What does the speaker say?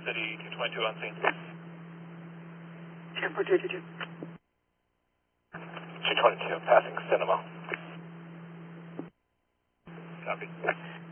City 222 on scene. 10-4-222. 222, passing Cinema. Copy.